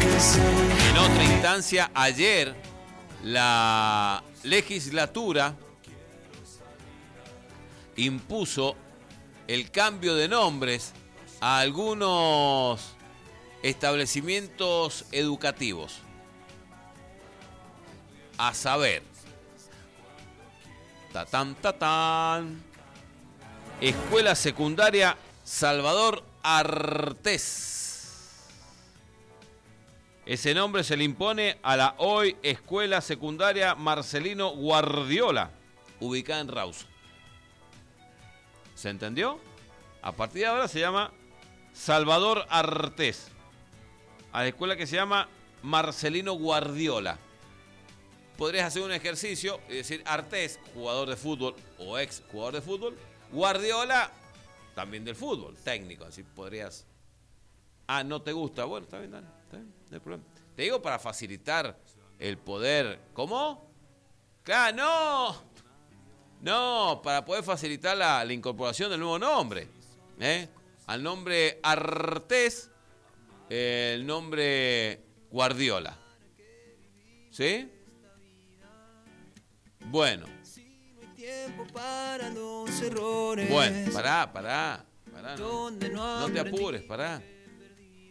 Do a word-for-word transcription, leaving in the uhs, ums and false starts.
En otra instancia, ayer, la legislatura impuso el cambio de nombres a algunos establecimientos educativos. A saber, tatán, tatán, Escuela Secundaria Salvador Artés. Ese nombre se le impone a la hoy Escuela Secundaria Marcelino Guardiola, ubicada en Rawson. ¿Se entendió? A partir de ahora se llama Salvador Artés. A la escuela que se llama Marcelino Guardiola. Podrías hacer un ejercicio y decir Artés, jugador de fútbol o ex jugador de fútbol. Guardiola, también del fútbol, técnico. Así podrías... Ah, ¿no te gusta? Bueno, está bien, dale, está bien, no hay problema. Te digo para facilitar el poder... ¿Cómo? ¡Claro, no! No, para poder facilitar la, la incorporación del nuevo nombre. ¿eh? Al nombre Artés, eh, el nombre Guardiola. ¿Sí? Bueno. Bueno, pará, pará. pará no, no te apures, pará.